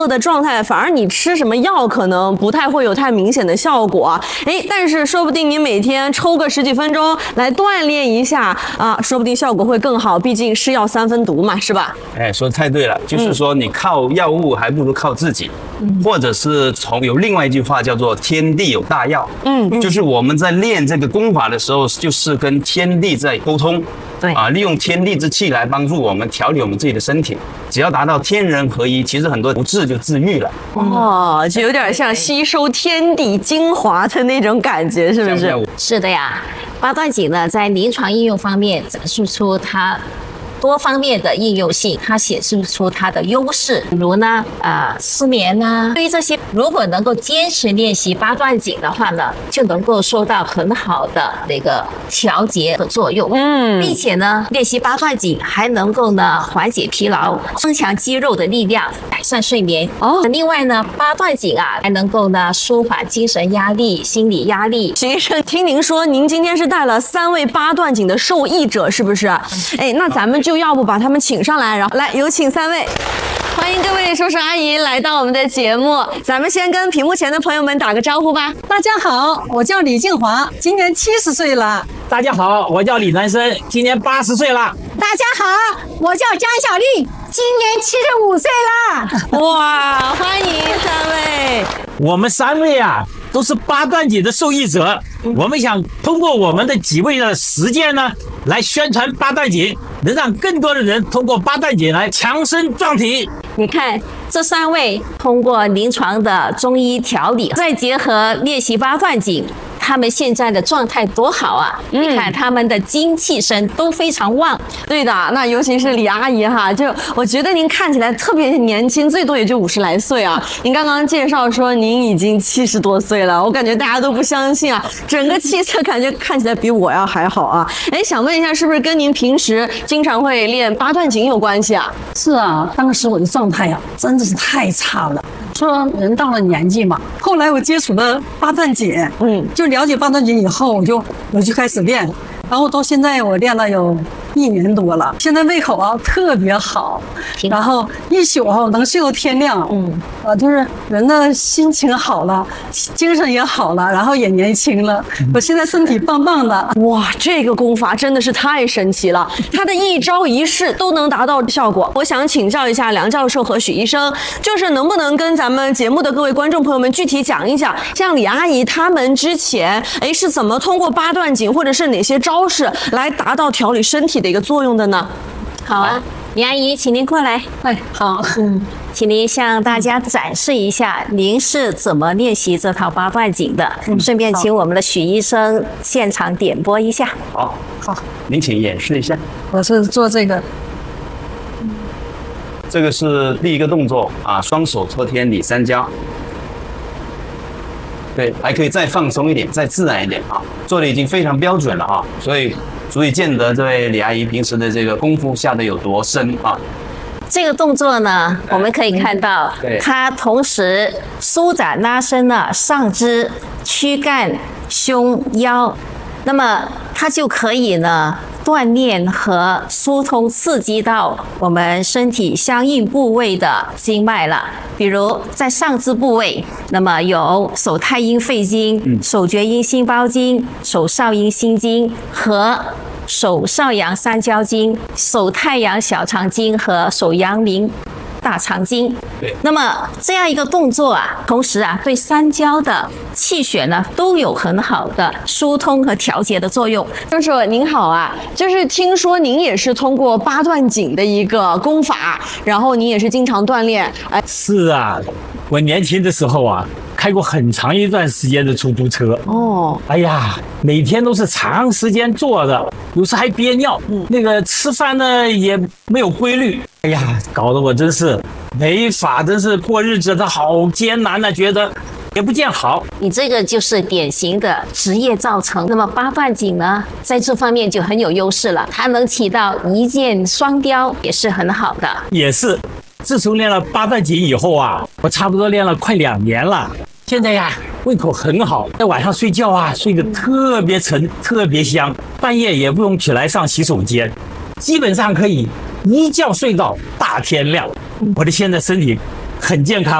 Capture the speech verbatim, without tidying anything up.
的状态，反而你吃什么药可能不太会有太明显的效果。哎，但是说不定你每天抽个十几分钟来锻炼一下啊，说不定效果会更好。毕竟是药三分毒嘛，是吧？ 哎，说得太对了，就是说你靠药物还不如靠自己，嗯、或者是从有另外一句话叫做“天地有大药”，嗯，就是我们在练这个功法的时候，就是跟天地在沟通。对啊，利用天地之气来帮助我们调理我们自己的身体，只要达到天人合一，其实很多不治就治愈了。 哦，就有点像吸收天地精华的那种感觉，是不是？ 是的呀，八段锦呢，在临床应用方面展示出它多方面的应用性，它显示出它的优势，比如呢，呃，失眠呐、啊，对于这些，如果能够坚持练习八段锦的话呢，就能够收到很好的那个调节的作用，嗯，并且呢，练习八段锦还能够呢缓解疲劳，增强肌肉的力量，改善睡眠。哦，另外呢，八段锦啊还能够呢舒缓精神压力、心理压力。 徐医生，听您说您今天是带了三位八段锦的受益者，是不是？哎，那咱们就。就要不把他们请上来，然后来有请三位，欢迎各位叔叔阿姨来到我们的节目。咱们先跟屏幕前的朋友们打个招呼吧。 大家好，我叫李静华，今年七十岁了。 大家好，我叫李南生，今年八十岁了。 大家好，我叫江小丽，今年七十五岁了。 哇，欢迎三位。 我们三位啊，都是八段锦的受益者。我们想通过我们的几位的实践呢，来宣传八段锦，能让更多的人通过八段锦来强身壮体。 你看这三位通过临床的中医调理，再结合练习八段锦，他们现在的状态多好啊！嗯、你看他们的精气神都非常旺。 对的，那尤其是李阿姨哈，就我觉得您看起来特别年轻，最多也就五十来岁啊。您刚刚介绍说您已经七十多岁了，我感觉大家都不相信啊，整个气色感觉看起来比我要还好啊。哎，想问一下，是不是跟您平时经常会练八段锦有关系啊？ 是啊，当时我的状态呀、啊，真的是太差了。说人到了年纪嘛，后来我接触了八段锦，嗯，就了解八段锦以后，我就我就开始练，然后到现在我练了有一年多了，现在胃口啊特别好，然后一宿啊能睡到天亮，嗯，啊就是人的心情好了，精神也好了，然后也年轻了，我现在身体棒棒的。 哇，这个功法真的是太神奇了，它的一招一式都能达到效果。我想请教一下梁教授和许医生，就是能不能跟咱们节目的各位观众朋友们具体讲一讲，像李阿姨他们之前哎是怎么通过八段锦或者是哪些招式来达到调理身体的一个作用的呢？ 好啊，李阿姨，请您过来。 哎，好， 嗯，请您向大家展示一下您是怎么练习这套八段锦的，嗯、顺便请我们的许医生现场点播一下。 好，好，您请演示一下。 我是做这个。 这个是第一个动作啊，双手托天理三焦。对，还可以再放松一点，再自然一点啊，做的已经非常标准了啊，所以足以见得这位李阿姨平时的这个功夫下得有多深啊。 这个动作呢，我们可以看到，它同时舒展拉伸了上肢、躯干、胸、腰，那么它就可以呢锻炼和疏通刺激到我们身体相应部位的经脉了。比如在上肢部位，那么有手太阴肺经、手厥阴心包经、手少阴心经和手少阳三焦经、手太阳小肠经和手阳明大肠经。那么这样一个动作啊，同时啊，对三焦的气血呢都有很好的疏通和调节的作用。 教授您好啊，就是听说您也是通过八段锦的一个功法，然后您也是经常锻炼。哎， 是啊，我年轻的时候啊，开过很长一段时间的出租车。哦，哎呀，每天都是长时间坐着，有时还憋尿。嗯，那个吃饭呢也没有规律。哎呀，搞得我真是没法，真是过日子的好艰难呢，觉得也不见好。 你这个就是典型的职业造成。那么八段锦呢，在这方面就很有优势了，它能起到一箭双雕，也是很好的。 也是，自从练了八段锦以后啊，我差不多练了快两年了。现在呀，胃口很好，在晚上睡觉啊，睡得特别沉，特别香，半夜也不用起来上洗手间，基本上可以一觉睡到大天亮。我的现在身体很健康。